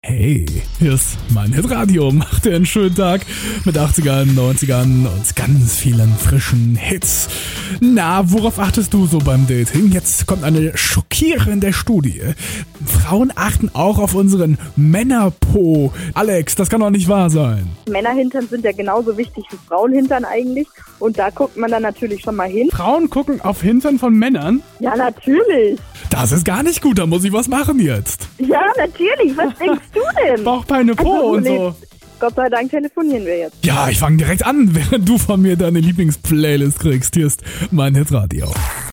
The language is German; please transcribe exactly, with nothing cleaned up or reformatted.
Hey, hier ist mein Hitradio. Macht dir einen schönen Tag mit achtzigern, neunzigern und ganz vielen frischen Hits. Na, worauf achtest du so beim Dating? Jetzt kommt eine schockierende Studie. Frauen achten auch auf unseren Männerpo. Alex, das kann doch nicht wahr sein. Männerhintern sind ja genauso wichtig wie Frauenhintern eigentlich. Und da guckt man dann natürlich schon mal hin. Frauen gucken auf Hintern von Männern? Ja, natürlich. Das ist gar nicht gut, da muss ich was machen jetzt. Ja, natürlich. Was denkst du denn? Bauchbeine, Po Also, und nee, so. Gott sei Dank telefonieren wir jetzt. Ja, ich fange direkt an, während du von mir deine Lieblingsplaylist kriegst. Hier ist mein Hitradio.